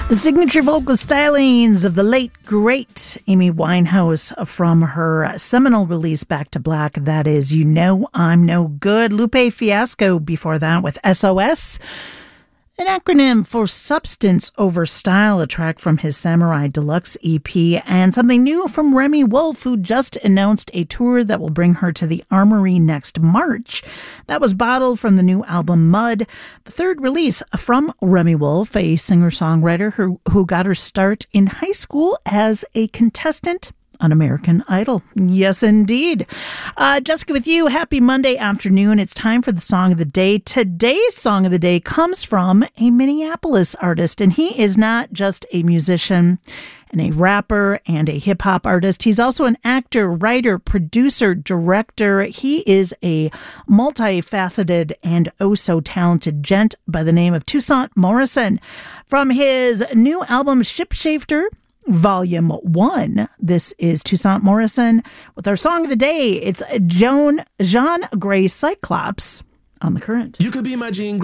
The signature vocal stylings of the late, great Amy Winehouse from her seminal release Back to Black, that is You Know I'm No Good. Lupe Fiasco before that with SOS, an acronym for Substance Over Style, a track from his Samurai Deluxe EP, and something new from Remi Wolf, who just announced a tour that will bring her to the Armory next March. That was Bottled from the new album Mud, the third release from Remi Wolf, a singer-songwriter who got her start in high school as a contestant on American Idol. Yes, indeed. Jessica with you. Happy Monday afternoon. It's time for the Song of the Day. Today's Song of the Day comes from a Minneapolis artist, and he is not just a musician and a rapper and a hip-hop artist. He's also an actor, writer, producer, director. He is a multifaceted and oh-so-talented gent by the name of Toussaint Morrison. From his new album, Shipshifter, Volume 1. This is Toussaint Morrison with our Song of the Day. It's Jean Grey Cyclops on The Current. You could be my Jean